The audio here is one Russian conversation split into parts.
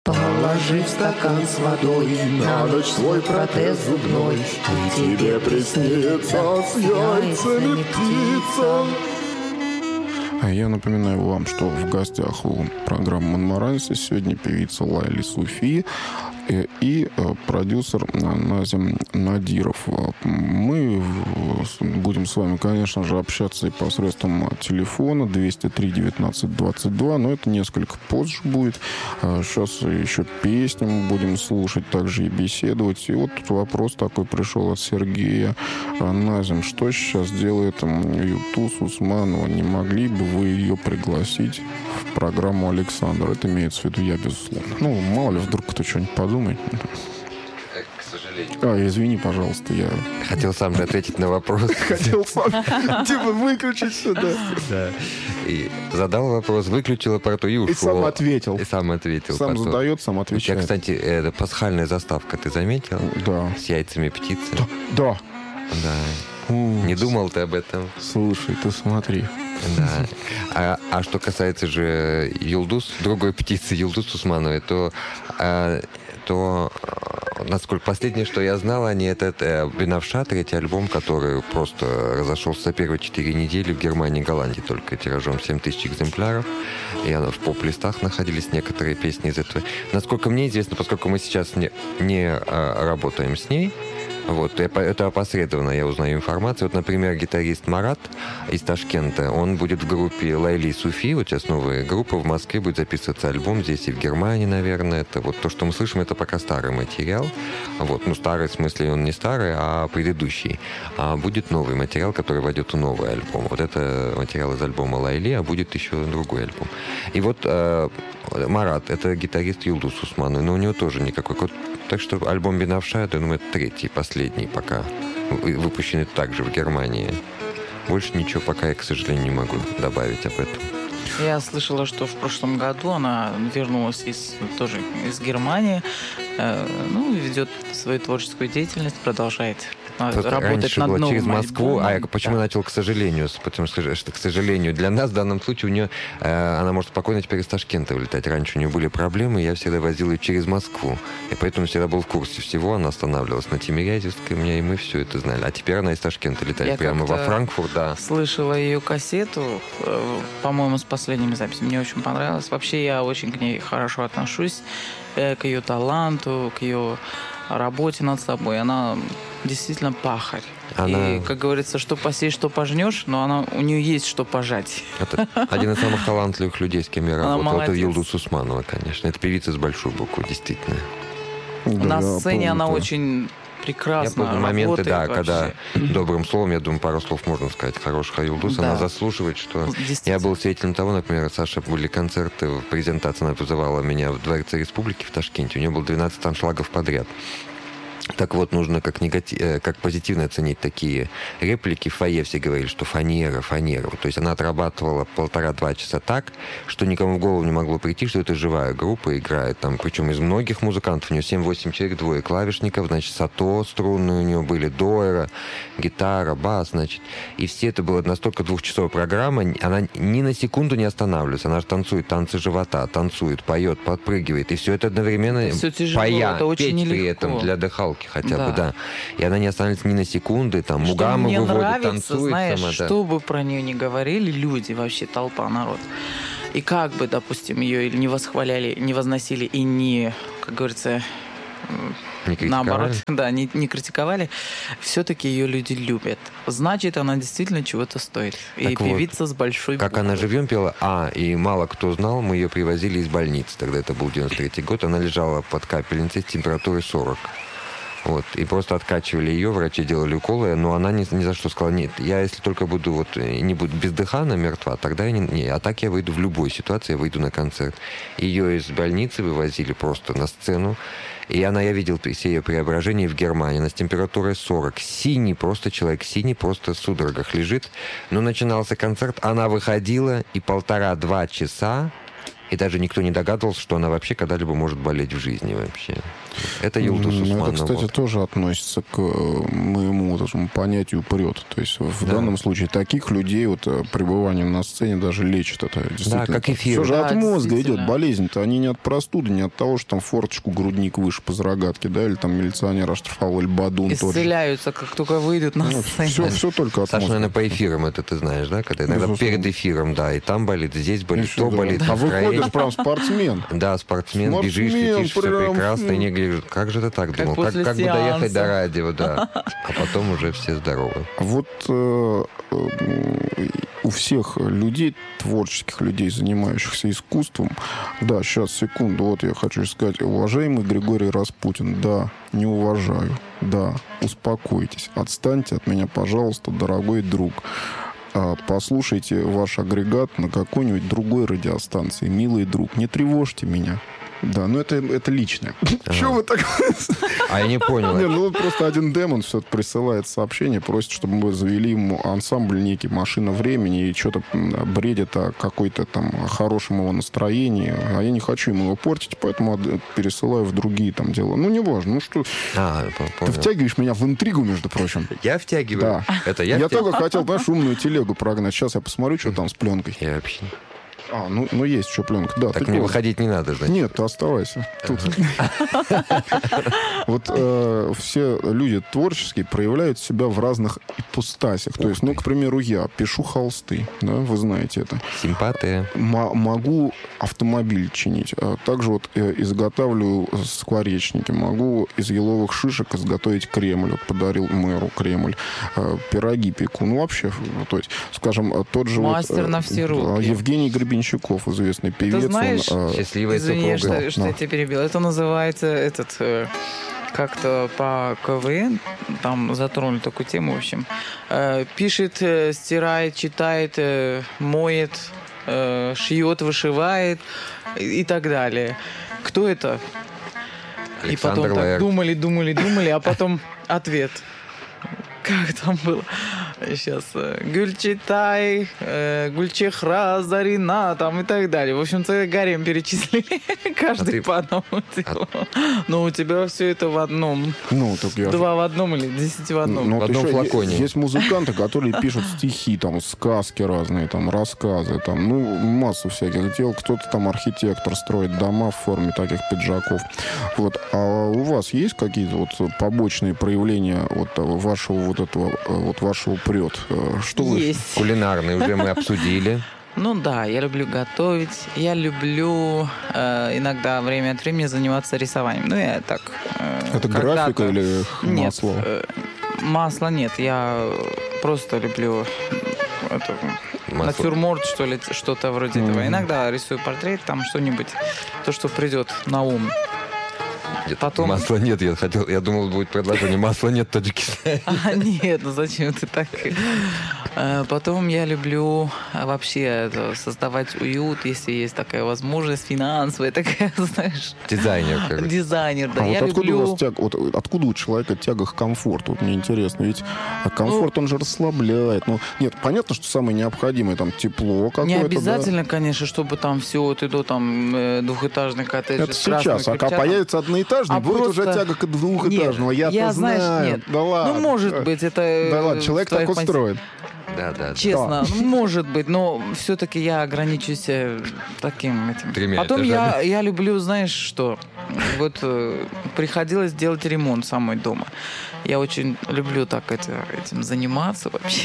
Положи в стакан с водой на ночь свой протез зубной, и тебе приснится с яйцами птица. А я напоминаю вам, что в гостях у программы «Монмаранси» сегодня певица Лайли Суфи и продюсер Назим Надиров. Мы будем с вами, конечно же, общаться и посредством телефона 203-19-22, но это несколько позже будет. Сейчас еще песни мы будем слушать, также и беседовать. И вот тут вопрос такой пришел от Сергея. Назим, что сейчас делает Юлдуз Усманова? Не могли бы вы ее пригласить в программу «Александр»? Это имеется в виду я, безусловно. Ну, мало ли, вдруг кто что-нибудь подумает. К сожалению. Извини, пожалуйста, я... Хотел сам же ответить на вопрос. Хотел сам, типа, выключить сюда. Да. И задал вопрос, выключил аппаратуру и ушел. И сам ответил. И сам ответил. Сам потом. задает, сам отвечает. У тебя, кстати, это пасхальная заставка, ты заметил? Да. С яйцами птицы. Да. Да. Не думал ты об этом? Слушай, ты смотри. Да. А что касается же Юлдуз, другой птицы, Юлдуз Усмановой, то насколько последнее, что я знал, это «Бенавша», третий альбом, который просто разошелся за первые 4 недели в Германии и Голландии только тиражом 7000 экземпляров. И в поп-листах находились некоторые песни из этого. Насколько мне известно, поскольку мы сейчас не работаем с ней, вот, это опосредованно я узнаю информацию. Вот, например, гитарист Марат из Ташкента, он будет в группе Лайли Суфи, вот сейчас новая группа в Москве, будет записываться альбом, здесь и в Германии, наверное. Это вот то, что мы слышим, это пока старый материал. Вот, ну, старый в смысле он не старый, а предыдущий. А будет новый материал, который войдет в новый альбом. Вот это материал из альбома Лайли, а будет еще другой альбом. И вот Марат, это гитарист Юлдуз Усмановой, но у него тоже никакой код. Так что альбом «Бенавша», я думаю, третий, последний пока, выпущенный также в Германии. Больше ничего пока я, к сожалению, не могу добавить об этом. Я слышала, что в прошлом году она вернулась тоже из Германии, ведет свою творческую деятельность, продолжает работать над новым через Москву, альбомом. Почему я начал к сожалению? Потому что, к сожалению, для нас в данном случае у нее она может спокойно теперь из Ташкента вылетать. Раньше у нее были проблемы, я всегда возил ее через Москву. И поэтому всегда был в курсе всего. Она останавливалась на Тимирязевской у меня, и мы все это знали. А теперь она из Ташкента летает прямо во Франкфурт, да. Слышала ее кассету, по-моему, с последними записями. Мне очень понравилось. Вообще, я очень к ней хорошо отношусь, к ее таланту, к ее работе над собой. Она действительно пахарь. И, как говорится, что посеешь, что пожнешь, но у нее есть что пожать. Это один из самых талантливых людей, с кем я работал. Это Юлдуз Усманова, конечно. Это певица с большой буквы, действительно. На сцене она очень прекрасно работает. Моменты, да, вообще. когда добрым словом, я думаю, пару слов можно сказать, хорошая Юлдуз, она заслуживает, что... Я был свидетелем того, например, Саша, были концерты, презентация, она вызывала меня в Дворце Республики в Ташкенте, у нее было 12 аншлагов подряд. Так вот, нужно как позитивно оценить такие реплики. В фойе все говорили, что фанера. То есть она отрабатывала 1,5-2 часа так, что никому в голову не могло прийти, что это живая группа играет. Там, причем из многих музыкантов. У нее 7-8 человек, 2 клавишников, значит, сато струнные у нее были, доэра, гитара, бас, значит. И все это было настолько 2-часовая программа, она ни на секунду не останавливается. Она же танцует танцы живота, танцует, поет, подпрыгивает. И все это одновременно все тяжело, это очень петь нелегко. При этом для дыхалки хотя бы, да. И она не останется ни на секунды, там, мугамы выводит, нравится, танцует. Знаешь, сама, что бы про нее ни говорили люди, вообще толпа, народ. И как бы, допустим, ее или не восхваляли, не возносили и не, как говорится, наоборот, да, не критиковали, все-таки ее люди любят. Значит, она действительно чего-то стоит. Так и вот, певица с большой буквы. Как она живьем пела, и мало кто знал, мы ее привозили из больницы, тогда это был 93-й год, она лежала под капельницей с температурой 40. Вот, и просто откачивали ее, врачи делали уколы, но она ни за что сказала, нет, я если только буду не буду бездыханно мертва, тогда я не, а так я выйду в любой ситуации, я выйду на концерт. Ее из больницы вывозили просто на сцену, и я видел все ее преображения в Германии, она с температурой 40, синий просто человек, синий просто в судорогах лежит, но начинался концерт, она выходила, и 1,5-2 часа, и даже никто не догадывался, что она вообще когда-либо может болеть в жизни вообще. Это Юлдус Усманова. Это, кстати, вот. тоже относится к моему вот этому понятию «прет». То есть в данном случае таких людей вот пребывание на сцене даже лечит. Это действительно. Да, как эфир. Все же Да, от мозга действительно. идет. Болезнь-то они не от простуды, не от того, что там форточку грудник выше по зарогатке, да, или там милиционер оштрафовал, или бадун тот же. Исцеляются, как только выйдут на сцену. Все только от Саша, мозга. наверное, по эфирам это ты знаешь, да? Когда иногда Безусловно. перед эфиром, да, и там болит, и здесь болит, Еще, то да. болит, А настроение. выходишь прям спортсмен. Да, спортсмен, бежишь, летишь, все прям, прекрасно. И не говоришь, как же ты так думал? Как после бы доехать сеанса. до радио, да. А потом уже все здоровы. Вот у всех людей, творческих людей, занимающихся искусством, да, сейчас, секунду, вот я хочу сказать, уважаемый Григорий Распутин, да, не уважаю, да, успокойтесь, отстаньте от меня, пожалуйста, дорогой друг. Послушайте ваш агрегат на какой-нибудь другой радиостанции, милый друг, не тревожьте меня. Да, но это личное. Чего вы так... А я не понял. Не, ну вот просто один демон все присылает сообщение, просит, чтобы мы завели ему ансамбль некий «Машина времени» и что-то бредит о какой-то там хорошем его настроении. А я не хочу ему его портить, поэтому пересылаю в другие там дела. Ну, не важно. Ну что, ты Понял. втягиваешь меня в интригу, между прочим. Я втягиваю. Да. Это я Я втягиваю. только хотел, знаешь, умную телегу прогнать. Сейчас я посмотрю, что там с пленкой. Я вообще... Ну есть что пленка. Да, Так ты мне прав. выходить не надо, значит. Нет, ты оставайся тут. Вот все люди творческие проявляют себя в разных ипостасях. То есть, ну, к примеру, я пишу холсты, да, вы знаете это. Симпатия. Могу автомобиль чинить. Также вот изготавливаю скворечники. Могу из еловых шишек изготовить Кремль. Вот подарил мэру Кремль. Пироги пеку. Ну, вообще, то есть, скажем, тот же Мастер вот, на все руки. Евгений Гребенщиков, известный певец. знаешь, Счастливая Извини, супруга. что я тебя перебил. Это называется как-то по КВН, там затронули такую тему, в общем. Пишет, стирает, читает, моет, шьет, вышивает и так далее. Кто это? И потом Александр так Лаэрт. думали, а потом ответ. Как там было? Сейчас. Гюльчатай, Гульчехра, Зарина, там и так далее. В общем-то, гарем перечислили. Каждый ты- по одному делу. Но у тебя все это в одном. Ну, так я... 2 в одном или 10 в одном. Ну, В вот одном еще флаконе. Есть музыканты, которые пишут стихи, там, сказки разные, там, рассказы, там, ну, массу всяких дел. Кто-то там архитектор строит дома в форме таких пиджаков. Вот. А у вас есть какие-то вот побочные проявления вот вашего вот этого, вот вашего прет? Что вы... Есть. Кулинарный уже мы обсудили. Ну да, я люблю готовить. Я люблю иногда время от времени заниматься рисованием. Ну, я так... Это когда-то- графика или Нет, масло? масла нет. Я просто люблю это, Масло. натюрморт, что ли, что-то вроде этого. Иногда рисую портрет, там что-нибудь, то, что придет на ум. Нет, Потом- масла нет, я думал, будет предложение. Масла нет, Таджикистан. Нет, ну зачем ты так? Потом я люблю вообще создавать уют, если есть такая возможность, финансовая такая, знаешь. Дизайнер, короче. Дизайнер, да. А Я вот откуда люблю... у вас откуда у человека тяга к комфорту? Вот мне интересно, ведь комфорт, он же расслабляет. Ну, нет, понятно, что самое необходимое, там, тепло какое-то. Не да. обязательно, конечно, чтобы там все вот и до там двухэтажный коттедж. Это с красным сейчас. А когда кирпичатом. появится одноэтажный, А будет уже просто- тяга к двухэтажному. Нет, Я-то знаешь, знаю. нет. Да ладно. Ну, может быть, это... Да ладно, в человек так твоих устроен. Да. Честно, ну, может быть, но все-таки я ограничусь таким этим. Тремя Потом этажами. я люблю, знаешь что? Вот приходилось делать ремонт самой дома. Я очень люблю так этим заниматься вообще.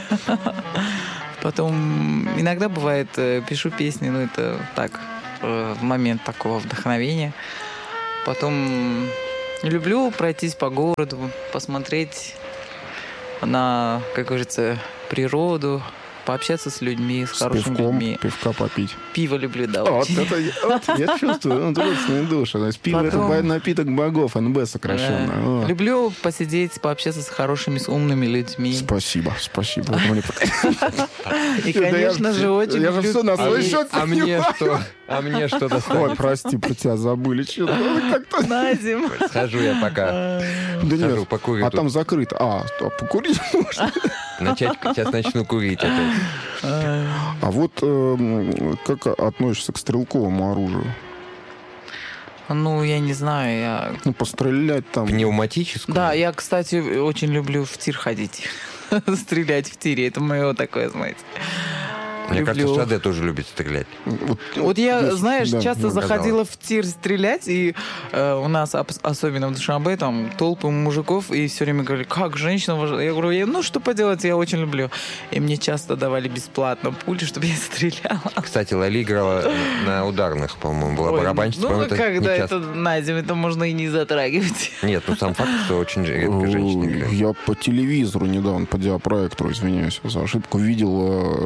Потом иногда бывает, пишу песни, но это так, в момент такого вдохновения. Потом люблю пройтись по городу, посмотреть на, как говорится, природу, пообщаться с людьми, с С хорошими пивком, людьми. пивка попить. Пиво люблю, да, Вот очень. это я чувствую, родственные души. То есть пиво — это Потом- напиток богов, НБ сокращенно. О. Люблю посидеть, пообщаться с хорошими, с умными людьми. Спасибо. Вот мне И, Да я конечно же, очень я же люблю все на свой петь. счет А мне что? А мне что Ой, достанется? прости, про тебя забыли. Что-то как-то... На зиму. Схожу я пока. Да Схожу, нет, покурю а тут. там закрыто. А покурить можно. Сейчас начну курить опять. А вот как относишься к стрелковому оружию? Ну, я не знаю, я... Ну, пострелять там. Пневматическую? Да, я, кстати, очень люблю в тир ходить. Стрелять в тире. Это мое такое, знаете. Мне кажется, Шаде тоже любит стрелять. Вот я, знаешь, да, часто заходила в тир стрелять, и у нас, особенно в Душанбе, там толпы мужиков, и все время говорили, как женщина... Я говорю, ну что поделать, я очень люблю. И мне часто давали бесплатно пули, чтобы я стреляла. Кстати, Лали играла на ударных, по-моему, была барабанщица. Ну, это когда не это Надя, это можно и не затрагивать. Нет, ну сам факт, что очень редко женщины играют. Я по телевизору недавно, по диапроектору, извиняюсь за ошибку, видел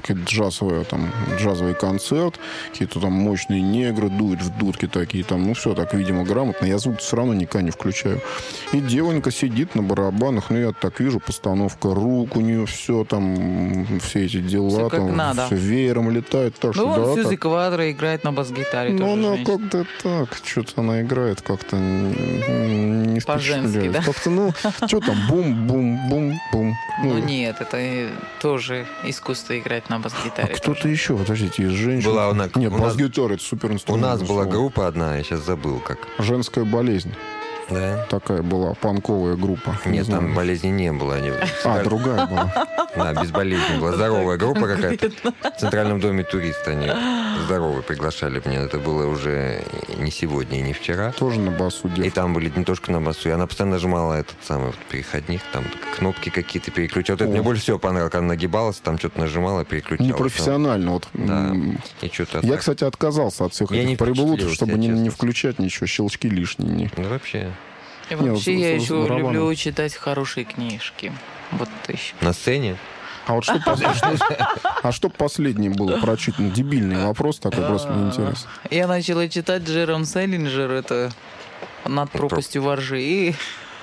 джазовый концерт, какие-то там мощные негры дуют в дудки такие, там, ну все так, видимо, грамотно. Я звук все равно никогда не включаю. И девонька сидит на барабанах, ну я так вижу, постановка рук у нее, все там, все эти дела, Все как там, надо. все веером летает. Так, Ну, что, да, Сьюзи так. Квадро играет на бас-гитаре. Ну, тоже она женщина. как-то так, что-то она играет как-то не По-женски, впечатляет. да? Как-то, ну, что там, бум-бум-бум-бум. Ну, нет, это тоже искусство играть на бас-гитаре. Кто-то еще, подождите, из женщин. Была она- Нет, у нас- бас-гитара, это супер У инструмент. нас была группа одна, я сейчас забыл как. Женская болезнь. Да? Такая была, панковая группа. Не Нет, там знаю. болезни не было. Они... Другая была. Да, без болезни была. Здоровая группа какая-то. В Центральном доме туриста они здоровые приглашали меня. Это было уже не сегодня и не вчера. Тоже на басу И девка. там были не только на басу. И она постоянно нажимала этот самый вот переходник, там кнопки какие-то переключала. Вот это О. мне больше всего понравилось, когда она нагибалась, там что-то нажимала, переключала. Непрофессионально. Вот. Да. И что-то Я, так. кстати, отказался от всех Я не этих приблуд, впечатлился, чтобы я не честно. включать ничего, щелчки лишние. Ну, вообще. И Не, вообще с я еще барабаном. люблю читать хорошие книжки. Вот еще. На сцене? А вот что последнее было прочитано? Дебильный вопрос такой, просто мне интересно. Я начала читать Джером Селлинджер, это «Над пропастью воржи». И,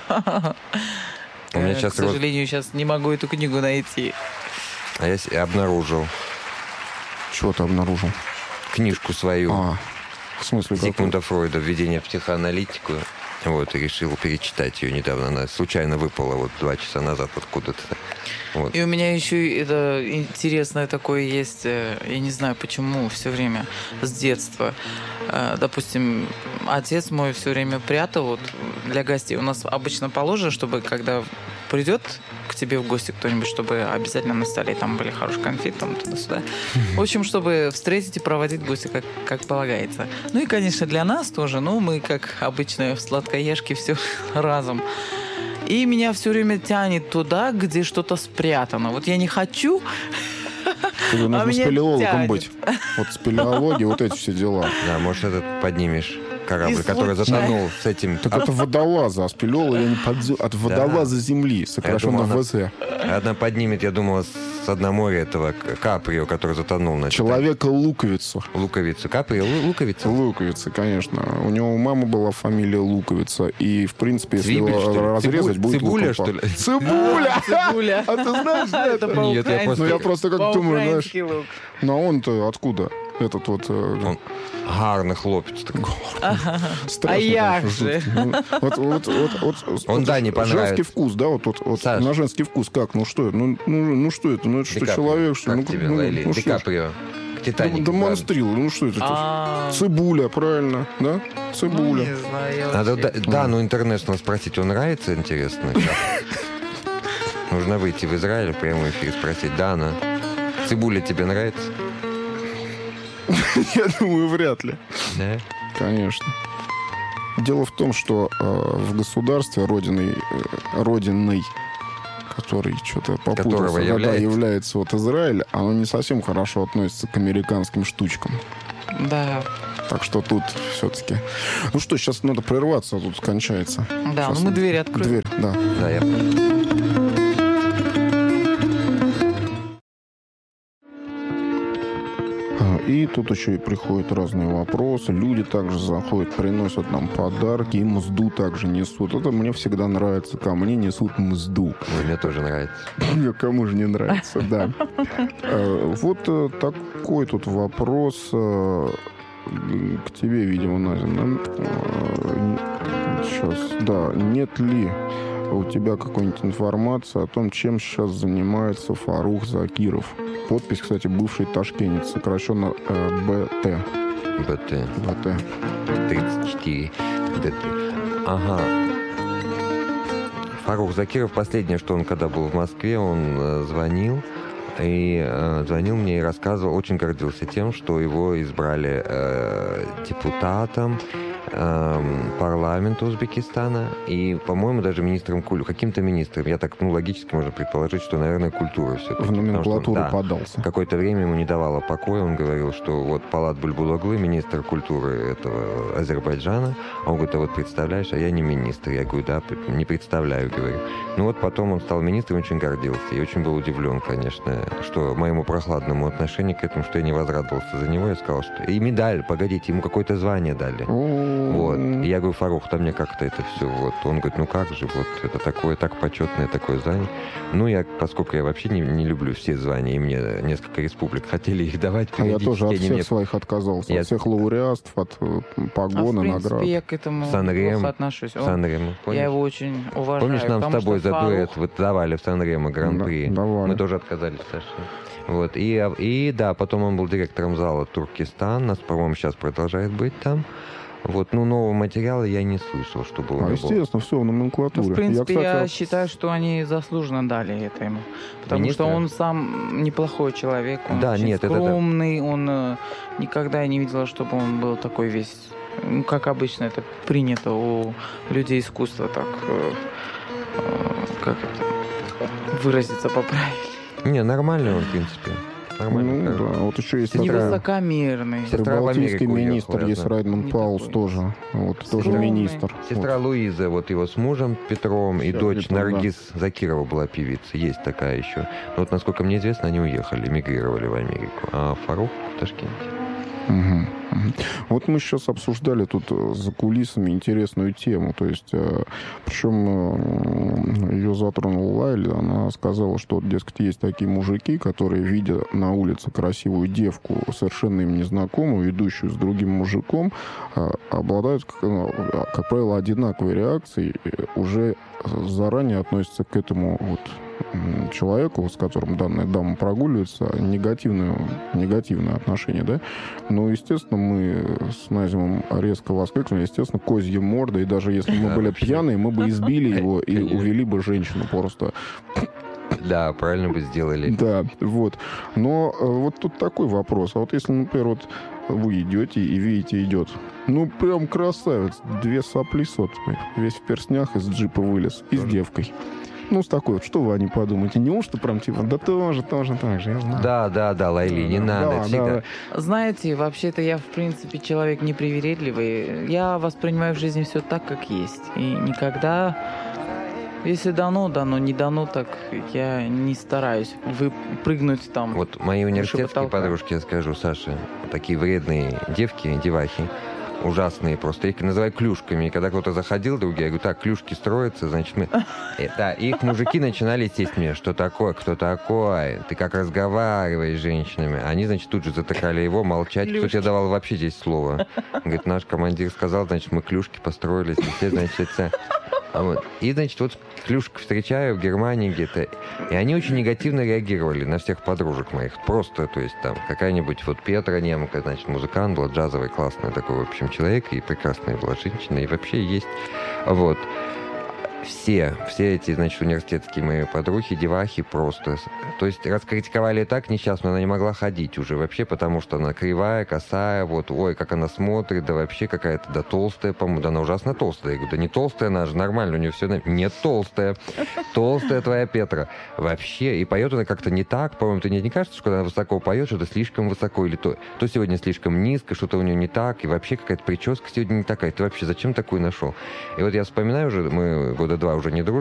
У меня к сейчас сожалению, сейчас не могу эту книгу найти. А я обнаружил Чего ты обнаружил? книжку свою В смысле, какой? Зигмунда Фройда «Введение в психоаналитику». Вот, и решил перечитать ее недавно. Она случайно выпала вот 2 часа назад откуда-то. Вот. И у меня еще это интересное такое есть, я не знаю почему, все время с детства. Допустим, отец мой все время прятал вот для гостей. У нас обычно положено, чтобы когда придет к тебе в гости кто-нибудь, чтобы обязательно на столе там были хорошие конфеты, там туда-сюда. В общем, чтобы встретить и проводить гостя как полагается. Ну и, конечно, для нас тоже. Ну, мы, как обычно, сладкоежки, все разом. И меня все время тянет туда, где что-то спрятано. Вот я не хочу, Тебе нужно меня спелеологом тянет. быть. Вот спелеология, вот эти все дела. Да, может, этот поднимешь корабль, И который случайно. затонул с этим. Так это водолазы, а спелеологи они от водолаза Земли, сокращенно Я думал, ВЗ. Одна поднимет, я думал, с дна моря этого Каприо, который затонул на Человека-луковицу. луковицу. Каприо, луковица? Луковица, конечно. У него у мамы была фамилия Луковица. И, в принципе, если Цвибель, его что ли? разрезать, будет Цибуля, луком. что ли? Цибуля! Цибуля. А ты знаешь, да, Это это? Нет, я по-украински. Ну, я просто как думаю, знаешь, По-украински лук. ну, а он-то откуда? Этот вот... Он гарно хлопец. страшный, А як конечно, же? жуткий. Ну, вот, Он, да, не понравится. Женский вкус, да, вот Саш. на женский вкус как? Ну что это? Ну что это? Ну это что, Ди Каприо. человек, что? Как Ну, тебе, ну, Лейли? ну, Ди что ж. Каприо. К Титанику. Демонстрировал. Ну что это? А, Цибуля, правильно, да? ну, Цибуля. не знаю, я Надо вообще- Дану Интернешнл спросить, он нравится, интересно? Нужно выйти в Израиль в прямой эфир и спросить, Дана, цибуля тебе нравится? Я думаю, вряд ли. Да? Конечно. Дело в том, что в государстве родиной, который что-то попутался, Которого является. является вот Израиль, оно не совсем хорошо относится к американским штучкам. Да, Так что тут все-таки... Ну что, сейчас надо прерваться, а тут кончается. да, Сейчас ну мы дверь откроем. Дверь, да. Да, я... И тут еще и приходят разные вопросы. Люди также заходят, приносят нам подарки, и мзду также несут. Это мне всегда нравится. Ко мне несут мзду. Ой, мне тоже нравится. Кому же не нравится, да. Вот такой тут вопрос к тебе, видимо, Назин. Сейчас, да. Нет ли у тебя какой-нибудь информации о том, чем сейчас занимается Фарух Закиров? Подпись, кстати, бывший ташкентец, сокращенно БТ. БТ. БТ. 34. 4. Ага. Фарух Закиров, последнее, что он, когда был в Москве, он звонил мне и рассказывал, очень гордился тем, что его избрали депутатом парламента Узбекистана и, по-моему, даже министром культуры, каким-то министром. Я так, логически можно предположить, что, наверное, культура все-таки. В номенклатуру подался. Какое-то время ему не давало покоя. Он говорил, что вот Палат Бульбулаглы, министр культуры этого Азербайджана. А он говорит, а вот представляешь, а я не министр. Я говорю, да, не представляю, говорю. Ну вот потом он стал министром, очень гордился. И очень был удивлен, конечно, что моему прохладному отношению к этому, что я не возрадовался за него. Я сказал, что... И медаль, погодите, ему какое-то звание дали. Вот. И я говорю, Фарух, там мне как-то это все, вот. Он говорит, ну как же, вот это такое, так почетное такое звание. Ну, поскольку я вообще не люблю все звания, и мне несколько республик хотели их давать. А я тоже от всех своих отказался. От всех лауреатств, от погона, наград. В принципе, я к этому плохо отношусь. Сан-Ремо, я его очень уважаю. Помнишь, нам с тобой за дуэт вот давали в Сан-Ремо Гран-при? Да, мы тоже отказались, Саша. Вот. И да, потом он был директором зала Туркестан. Нас, по-моему, сейчас продолжает быть там. Вот, нового материала я не слышал, что было. Естественно, все в номенклатуре. В принципе, я считаю, что они заслуженно дали это ему. Потому что он сам неплохой человек, он очень скромный, он никогда не видела, чтобы он был такой весь, как обычно это принято у людей искусства, так, как это выразиться поправить. Не, нормальный он, в принципе. Нормально. Да. Вот еще есть невысокомерный. Прибалтийский министр, есть Раймонд Паулс тоже. Вот, тоже министр. Сестра Луиза, вот его с мужем Петром, и дочь Наргиз Закирова была певица. Есть такая еще. Но вот, насколько мне известно, они уехали, эмигрировали в Америку. А Фарух в Ташкенте. Вот мы сейчас обсуждали тут за кулисами интересную тему, то есть, причем ее затронула Лайли, она сказала, что, дескать, есть такие мужики, которые, видя на улице красивую девку, совершенно им незнакомую, идущую с другим мужиком, обладают, как правило, одинаковой реакцией, уже заранее относятся к этому вот человеку, с которым данная дама прогуливается, негативное отношение, да? Но, естественно, мы с Назимом резко воскликнули, естественно, козья морда, и даже если мы были пьяные, мы бы избили его и увели бы женщину просто. Да, правильно бы сделали. Да, вот. Но вот тут такой вопрос. А вот если, например, вот вы идете и видите, идет, прям красавец, 2 сопли сотные, весь в перстнях, из джипа вылез, и с девкой. С такой вот, что вы о ней подумаете? Неужто прям типа, да тоже так же, я знаю. Да, Лайли, не надо всегда. Знаете, вообще-то я, в принципе, человек непривередливый. Я воспринимаю в жизни все так, как есть. И никогда, если дано, не дано, так я не стараюсь выпрыгнуть там. Вот мои университетские подружки, я скажу, Саша, такие вредные девахи, ужасные просто. Я их называю клюшками. И когда кто-то заходил, другие, я говорю, так, клюшки строятся, значит, мы... Да, и их мужики начинали сесть мне, что такое, кто такой, ты как разговариваешь с женщинами. Они, значит, тут же затыкали его, молчать. Клюшки. Кто тебе давал вообще здесь слово? Говорит, наш командир сказал, значит, мы клюшки построились, и все, значит, это... Вот. И, значит, вот клюшек встречаю в Германии где-то. И они очень негативно реагировали на всех подружек моих. Просто, то есть, там, какая-нибудь вот Петра Немка, значит, музыкант, была джазовый, классный такой, в общем, человек, и прекрасная была женщина, и вообще есть. Вот. Все эти, значит, университетские мои подруги, девахи просто... То есть раскритиковали так несчастную, она не могла ходить уже вообще, потому что она кривая, косая, вот, ой, как она смотрит, да вообще какая-то, да толстая, по-моему, да она ужасно толстая. Я говорю, да не толстая она же, нормально, у нее все... Нет, толстая. Толстая твоя Петра. Вообще, и поет она как-то не так, по-моему, тебе не кажется, что она высоко поет, что-то слишком высоко, или то сегодня слишком низко, что-то у нее не так, и вообще какая-то прическа сегодня не такая. Ты вообще зачем такую нашел? И вот я вспоминаю уже, мы года 2 уже не дружим,